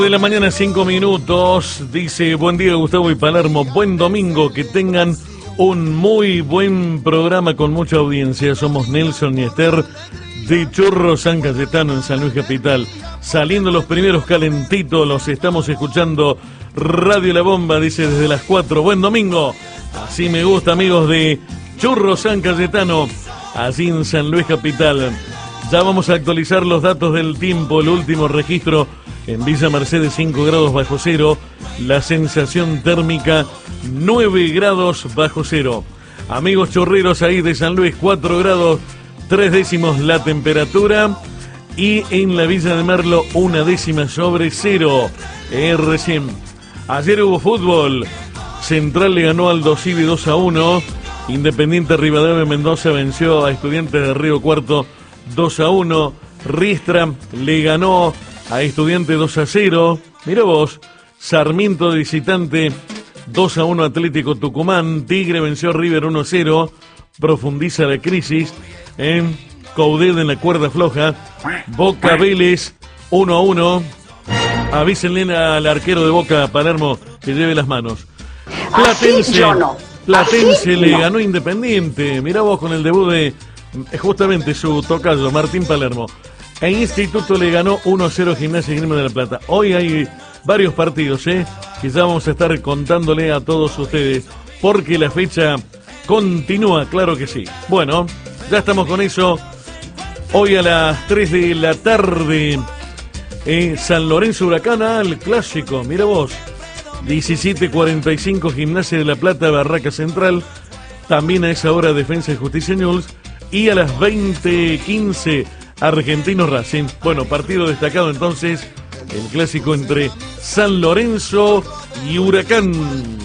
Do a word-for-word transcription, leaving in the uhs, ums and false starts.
De la mañana, cinco minutos, dice: buen día Gustavo y Palermo, buen domingo, que tengan un muy buen programa con mucha audiencia. Somos Nelson y Esther de Churro San Cayetano en San Luis Capital, saliendo los primeros calentitos, los estamos escuchando. Radio La Bomba dice desde las cuatro, buen domingo, así me gusta, amigos de Churro San Cayetano, así en San Luis Capital. Ya vamos a actualizar los datos del tiempo, el último registro en Villa Mercedes, cinco grados bajo cero, la sensación térmica nueve grados bajo cero. Amigos chorreros ahí de San Luis, cuatro grados tres décimos la temperatura, y en la Villa de Merlo una décima sobre cero. Eh, recién, ayer hubo fútbol, Central le ganó al Dosivi dos a uno, Independiente Rivadavia Mendoza venció a Estudiantes de Río Cuarto dos a uno, Riestra le ganó a Estudiante dos a cero, mirá vos, Sarmiento de visitante dos a uno Atlético Tucumán, Tigre venció a River uno a cero, profundiza la crisis en Coudet en la cuerda floja, Boca Vélez uno a uno, avísenle al arquero de Boca, Palermo, que lleve las manos. Platense, no. Platense le no. ganó Independiente, mirá vos con el debut de justamente su tocayo, Martín Palermo. E Instituto le ganó uno a cero Gimnasia y Grima de la Plata. Hoy hay varios partidos, ¿eh? que ya vamos a estar contándole a todos ustedes, porque la fecha continúa, claro que sí. Bueno, ya estamos con eso. Hoy a las tres de la tarde, eh, San Lorenzo Huracán al Clásico, mira vos. diecisiete cuarenta y cinco Gimnasia de la Plata, Barraca Central. También a esa hora Defensa y Justicia News. Y a las veinte quince Argentino Racing. Bueno, partido destacado entonces, el clásico entre San Lorenzo y Huracán.